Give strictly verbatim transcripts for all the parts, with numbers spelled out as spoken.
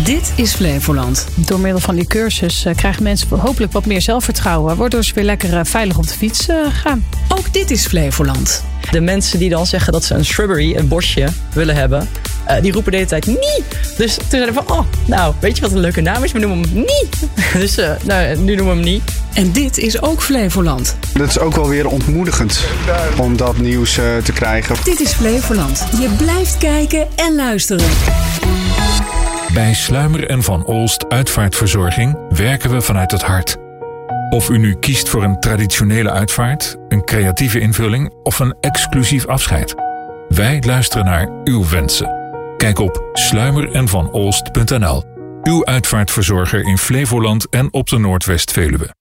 Dit is Flevoland. Door middel van die cursus uh, krijgen mensen hopelijk wat meer zelfvertrouwen, waardoor ze weer lekker uh, veilig op de fiets uh, gaan. Ook dit is Flevoland. De mensen die dan zeggen dat ze een shrubbery, een bosje, willen hebben, uh, die roepen de hele tijd nie. Dus toen zeiden we van, oh, nou, weet je wat een leuke naam is? We noemen hem nie. Dus uh, nou, nu noemen we hem nie. En dit is ook Flevoland. Dat is ook wel weer ontmoedigend om dat nieuws uh, te krijgen. Dit is Flevoland. Je blijft kijken en luisteren. Bij Sluimer en Van Olst Uitvaartverzorging werken we vanuit het hart. Of u nu kiest voor een traditionele uitvaart, een creatieve invulling of een exclusief afscheid. Wij luisteren naar uw wensen. Kijk op sluimer en van olst punt n l. Uw uitvaartverzorger in Flevoland en op de Noordwest-Veluwe.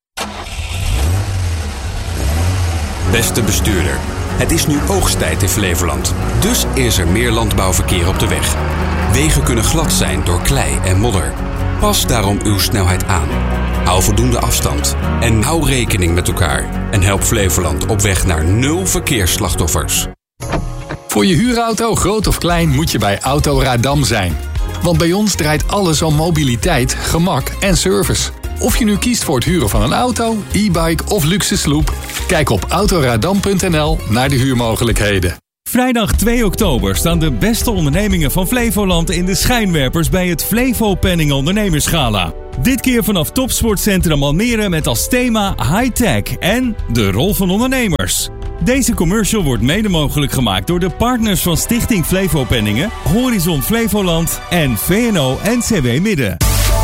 Beste bestuurder, het is nu oogsttijd in Flevoland. Dus is er meer landbouwverkeer op de weg. Wegen kunnen glad zijn door klei en modder. Pas daarom uw snelheid aan. Hou voldoende afstand. En hou rekening met elkaar. En help Flevoland op weg naar nul verkeersslachtoffers. Voor je huurauto, groot of klein, moet je bij Autoradam zijn. Want bij ons draait alles om mobiliteit, gemak en service. Of je nu kiest voor het huren van een auto, e-bike of luxe sloep, kijk op autoradam punt n l naar de huurmogelijkheden. Vrijdag twee oktober staan de beste ondernemingen van Flevoland in de schijnwerpers bij het Flevo Penning Ondernemersgala. Dit keer vanaf Topsportcentrum Almere met als thema high-tech en de rol van ondernemers. Deze commercial wordt mede mogelijk gemaakt door de partners van Stichting Flevo Penningen, Horizon Flevoland en V N O N C W Midden.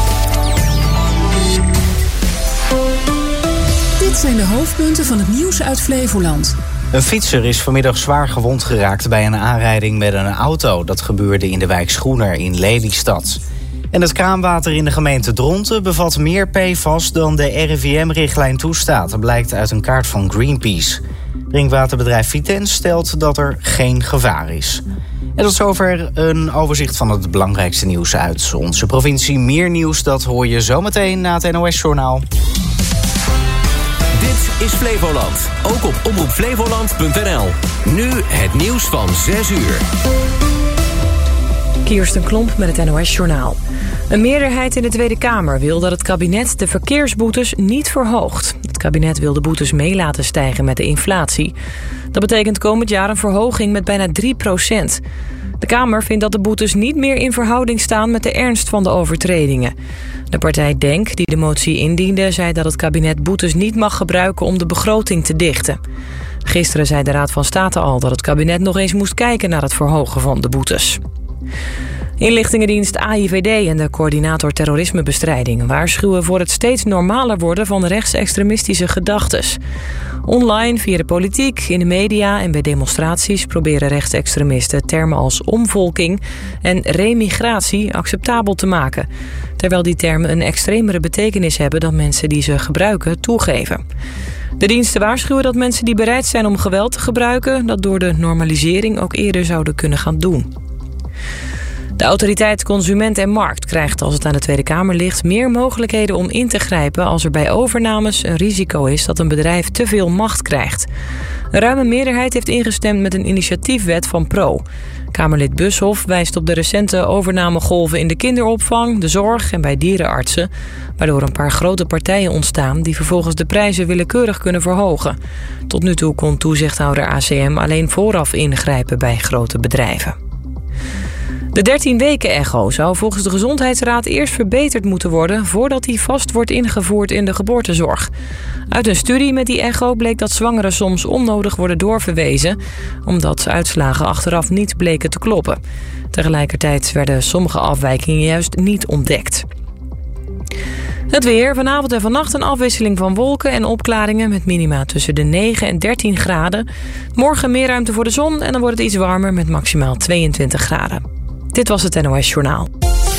Dit zijn de hoofdpunten van het nieuws uit Flevoland. Een fietser is vanmiddag zwaar gewond geraakt bij een aanrijding met een auto. Dat gebeurde in de wijk Schoener in Lelystad. En het kraanwater in de gemeente Dronten bevat meer P F A S dan de R I V M-richtlijn toestaat. Dat blijkt uit een kaart van Greenpeace. Drinkwaterbedrijf Vitens stelt dat er geen gevaar is. En tot zover een overzicht van het belangrijkste nieuws uit onze provincie. Meer nieuws, dat hoor je zometeen na het N O S-journaal. Dit is Flevoland, ook op omroep flevoland punt n l. Nu het nieuws van zes uur. Kirsten Klomp met het N O S-journaal. Een meerderheid in de Tweede Kamer wil dat het kabinet de verkeersboetes niet verhoogt. Het kabinet wil de boetes mee laten stijgen met de inflatie. Dat betekent komend jaar een verhoging met bijna drie procent. De Kamer vindt dat de boetes niet meer in verhouding staan met de ernst van de overtredingen. De partij DENK, die de motie indiende, zei dat het kabinet boetes niet mag gebruiken om de begroting te dichten. Gisteren zei de Raad van State al dat het kabinet nog eens moest kijken naar het verhogen van de boetes. Inlichtingendienst A I V D en de coördinator terrorismebestrijding waarschuwen voor het steeds normaler worden van rechtsextremistische gedachtes. Online, via de politiek, in de media en bij demonstraties proberen rechtsextremisten termen als omvolking en remigratie acceptabel te maken. Terwijl die termen een extremere betekenis hebben dan mensen die ze gebruiken toegeven. De diensten waarschuwen dat mensen die bereid zijn om geweld te gebruiken dat door de normalisering ook eerder zouden kunnen gaan doen. De autoriteit Consument en Markt krijgt, als het aan de Tweede Kamer ligt, meer mogelijkheden om in te grijpen als er bij overnames een risico is dat een bedrijf te veel macht krijgt. Een ruime meerderheid heeft ingestemd met een initiatiefwet van Pro. Kamerlid Bushoff wijst op de recente overnamegolven in de kinderopvang, de zorg en bij dierenartsen, waardoor een paar grote partijen ontstaan die vervolgens de prijzen willekeurig kunnen verhogen. Tot nu toe kon toezichthouder A C M alleen vooraf ingrijpen bij grote bedrijven. De dertien weken echo zou volgens de Gezondheidsraad eerst verbeterd moeten worden voordat die vast wordt ingevoerd in de geboortezorg. Uit een studie met die echo bleek dat zwangeren soms onnodig worden doorverwezen, omdat uitslagen achteraf niet bleken te kloppen. Tegelijkertijd werden sommige afwijkingen juist niet ontdekt. Het weer, vanavond en vannacht een afwisseling van wolken en opklaringen met minima tussen de negen en dertien graden. Morgen meer ruimte voor de zon en dan wordt het iets warmer met maximaal tweeëntwintig graden. Dit was het N O S-journaal.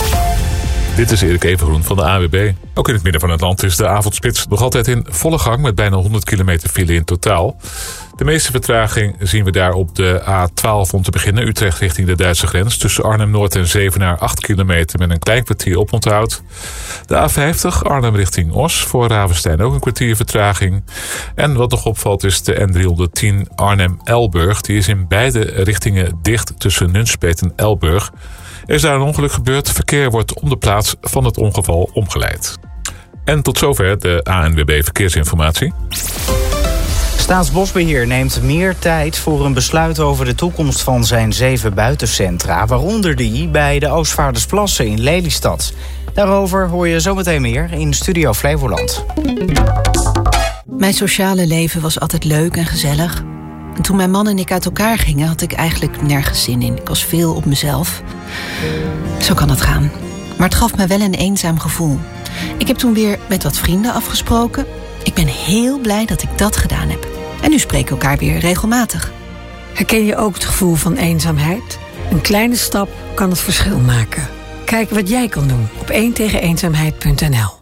Dit is Erik Evengroen van de A W B. Ook in het midden van het land is de avondspits nog altijd in volle gang met bijna honderd kilometer file in totaal. De meeste vertraging zien we daar op de A twaalf om te beginnen. Utrecht richting de Duitse grens. Tussen Arnhem-Noord en Zevenaar acht kilometer met een klein kwartier oponthoud. De A vijftig Arnhem richting Os. Voor Ravenstein ook een kwartier vertraging. En wat nog opvalt is de N driehonderdtien Arnhem-Elburg. Die is in beide richtingen dicht tussen Nunspeet en Elburg. Er is daar een ongeluk gebeurd. Verkeer wordt om de plaats van het ongeval omgeleid. En tot zover de A N W B Verkeersinformatie. Staatsbosbeheer neemt meer tijd voor een besluit over de toekomst van zijn zeven buitencentra, waaronder die bij de Oostvaardersplassen in Lelystad. Daarover hoor je zometeen meer in Studio Flevoland. Mijn sociale leven was altijd leuk en gezellig. En toen mijn man en ik uit elkaar gingen, had ik eigenlijk nergens zin in. Ik was veel op mezelf. Zo kan het gaan. Maar het gaf me wel een eenzaam gevoel. Ik heb toen weer met wat vrienden afgesproken. Ik ben heel blij dat ik dat gedaan heb. En nu spreken we elkaar weer regelmatig. Herken je ook het gevoel van eenzaamheid? Een kleine stap kan het verschil maken. Kijk wat jij kan doen op één tegen eenzaamheid punt n l.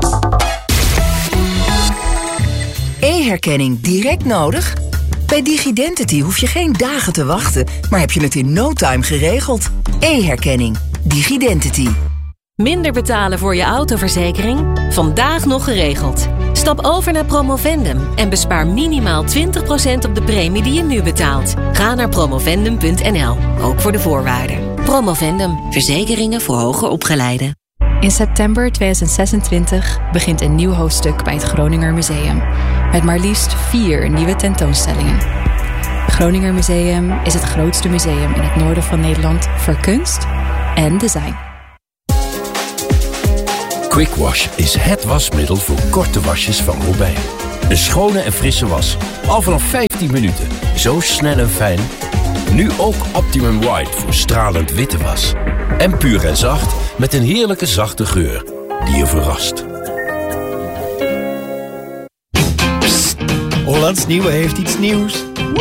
E-herkenning direct nodig? Bij DigiDentity hoef je geen dagen te wachten, maar heb je het in no time geregeld. E-herkenning. DigiDentity. Minder betalen voor je autoverzekering? Vandaag nog geregeld. Stap over naar Promovendum en bespaar minimaal twintig procent op de premie die je nu betaalt. Ga naar promovendum punt n l, ook voor de voorwaarden. Promovendum, verzekeringen voor hoger opgeleiden. In september tweeduizend zesentwintig begint een nieuw hoofdstuk bij het Groninger Museum. Met maar liefst vier nieuwe tentoonstellingen. Het Groninger Museum is het grootste museum in het noorden van Nederland voor kunst en design. Quick Wash is het wasmiddel voor korte wasjes van Robijn. Een schone en frisse was. Al vanaf vijftien minuten. Zo snel en fijn. Nu ook Optimum White voor stralend witte was. En puur en zacht met een heerlijke zachte geur die je verrast. Psst, Hollands Nieuwe heeft iets nieuws.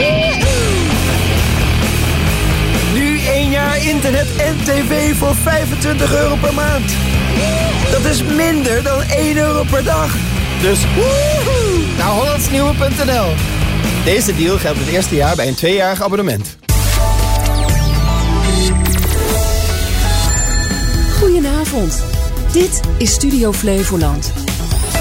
Nu één jaar internet en tv voor vijfentwintig euro per maand. Dat is minder dan één euro per dag. Dus woehoe, naar hollandsnieuwe punt n l. Deze deal geldt het eerste jaar bij een tweejarig abonnement. Goedenavond. Dit is Studio Flevoland.